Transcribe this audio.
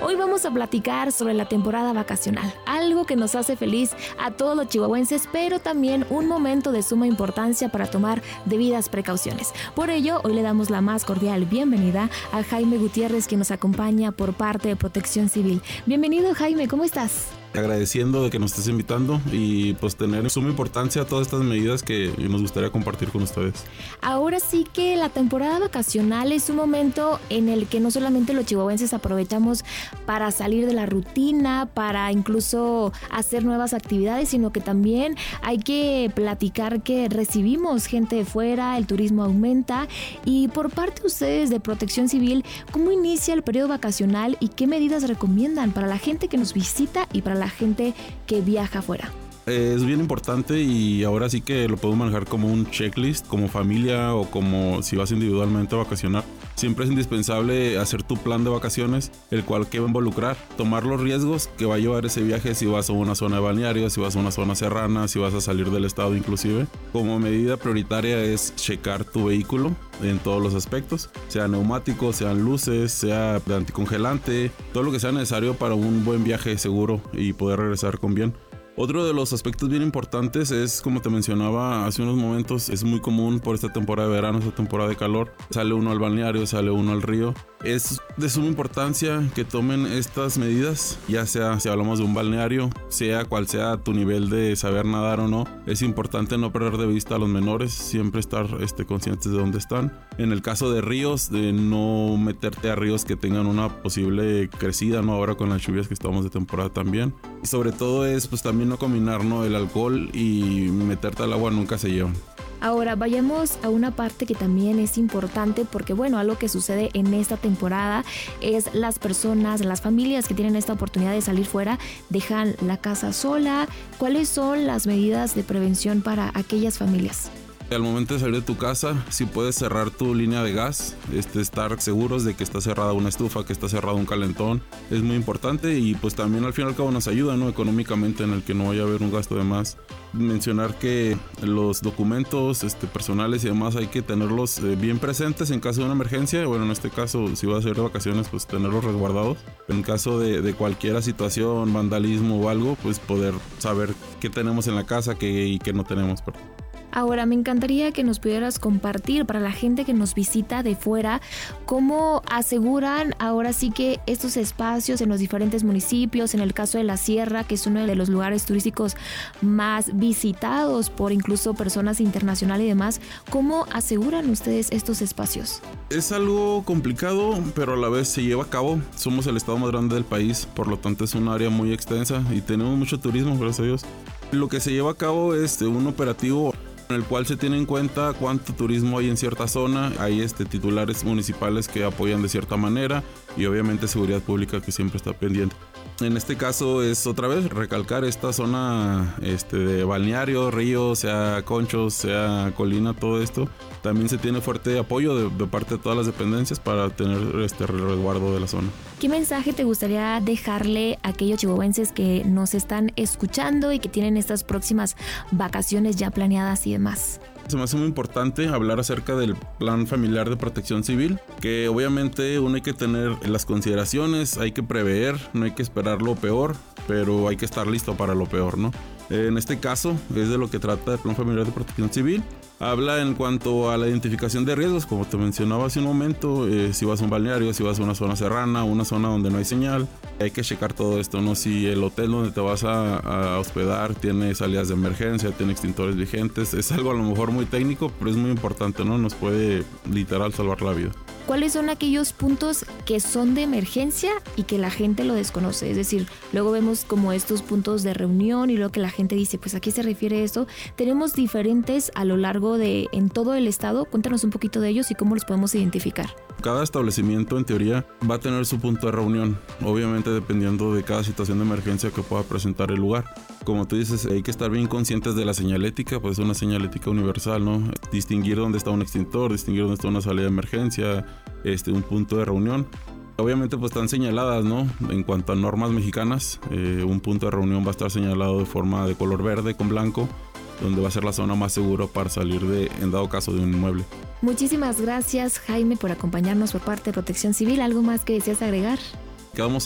Hoy vamos a platicar sobre la temporada vacacional, algo que nos hace feliz a todos los chihuahuenses, pero también un momento de suma importancia para tomar debidas precauciones. Por ello, hoy le damos la más cordial bienvenida a Jaime Gutiérrez, quien nos acompaña por parte de Protección Civil. Bienvenido, Jaime, ¿cómo estás? Agradeciendo de que nos estés invitando y pues tener suma importancia todas estas medidas que nos gustaría compartir con ustedes. Ahora sí que la temporada vacacional es un momento en el que no solamente los chihuahuenses aprovechamos para salir de la rutina, para incluso hacer nuevas actividades, sino que también hay que platicar que recibimos gente de fuera, el turismo aumenta. Y por parte de ustedes de Protección Civil, ¿cómo inicia el periodo vacacional y qué medidas recomiendan para la gente que nos visita y para la gente que viaja afuera? Es bien importante y ahora sí que lo podemos manejar como un checklist, como familia o como si vas individualmente a vacacionar. Siempre es indispensable hacer tu plan de vacaciones, el cual que va a involucrar tomar los riesgos que va a llevar ese viaje, si vas a una zona de balneario, si vas a una zona serrana, si vas a salir del estado inclusive. Como medida prioritaria es checar tu vehículo en todos los aspectos, sea neumático, sean luces, sea de anticongelante, todo lo que sea necesario para un buen viaje seguro y poder regresar con bien. Otro de los aspectos bien importantes es, como te mencionaba hace unos momentos, es muy común por esta temporada de verano, esta temporada de calor, sale uno al balneario, sale uno al río. Es de suma importancia que tomen estas medidas, ya sea si hablamos de un balneario, sea cual sea tu nivel de saber nadar o no. Es importante no perder de vista a los menores, siempre estar conscientes de dónde están. En el caso de ríos, de no meterte a ríos que tengan una posible crecida, ¿no? Ahora con las lluvias que estamos de temporada también. Y sobre todo es pues también no combinar, ¿no? El alcohol y meterte al agua nunca se llevan. Ahora vayamos a una parte que también es importante porque bueno, algo que sucede en esta temporada es las personas, las familias que tienen esta oportunidad de salir fuera, dejan la casa sola. ¿Cuáles son las medidas de prevención para aquellas familias? Al momento de salir de tu casa, si puedes cerrar tu línea de gas, estar seguros de que está cerrada una estufa, que está cerrado un calentón, es muy importante y pues también al fin y al cabo nos ayuda, ¿no? Económicamente, en el que no vaya a haber un gasto de más. Mencionar que los documentos personales y demás hay que tenerlos bien presentes en caso de una emergencia. Bueno, en este caso, si vas a ir de vacaciones, pues tenerlos resguardados. En caso de cualquier situación, vandalismo o algo, pues poder saber qué tenemos en la casa y qué no tenemos. Ahora, me encantaría que nos pudieras compartir para la gente que nos visita de fuera, cómo aseguran ahora sí que estos espacios en los diferentes municipios, en el caso de la Sierra, que es uno de los lugares turísticos más visitados por incluso personas internacionales y demás, ¿cómo aseguran ustedes estos espacios? Es algo complicado, pero a la vez se lleva a cabo. Somos el estado más grande del país, por lo tanto es un área muy extensa y tenemos mucho turismo, gracias a Dios. Lo que se lleva a cabo es un operativo en el cual se tiene en cuenta cuánto turismo hay en cierta zona. Hay titulares municipales que apoyan de cierta manera y obviamente seguridad pública que siempre está pendiente. En este caso es otra vez recalcar esta zona de balneario, río, sea conchos, sea colina, todo esto. También se tiene fuerte apoyo de parte de todas las dependencias para tener resguardo de la zona. ¿Qué mensaje te gustaría dejarle a aquellos chihuahuenses que nos están escuchando y que tienen estas próximas vacaciones ya planeadas y demás? Se me hace muy importante hablar acerca del plan familiar de Protección Civil, que obviamente uno hay que tener las consideraciones, hay que prever, no hay que esperar lo peor, pero hay que estar listo para lo peor, ¿no? En este caso es de lo que trata el plan familiar de Protección Civil. Habla en cuanto a la identificación de riesgos, como te mencionaba hace un momento, si vas a un balneario, si vas a una zona serrana, una zona donde no hay señal, hay que checar todo esto, ¿no? Si el hotel donde te vas a hospedar tiene salidas de emergencia, tiene extintores vigentes, es algo a lo mejor muy técnico, pero es muy importante, ¿no? Nos puede literal salvar la vida. ¿Cuáles son aquellos puntos que son de emergencia y que la gente lo desconoce? Es decir, luego vemos como estos puntos de reunión y luego que la gente dice, pues ¿a qué se refiere esto? Tenemos diferentes a lo largo en todo el estado. Cuéntanos un poquito de ellos y cómo los podemos identificar. Cada establecimiento en teoría va a tener su punto de reunión, obviamente dependiendo de cada situación de emergencia que pueda presentar el lugar. Como tú dices, hay que estar bien conscientes de la señalética, pues es una señalética universal, ¿no? Distinguir dónde está un extintor, distinguir dónde está una salida de emergencia, un punto de reunión. Obviamente pues están señaladas, ¿no? En cuanto a normas mexicanas, un punto de reunión va a estar señalado de forma de color verde con blanco, donde va a ser la zona más segura para salir en dado caso de un inmueble. Muchísimas gracias, Jaime, por acompañarnos por parte de Protección Civil. ¿Algo más que deseas agregar? Quedamos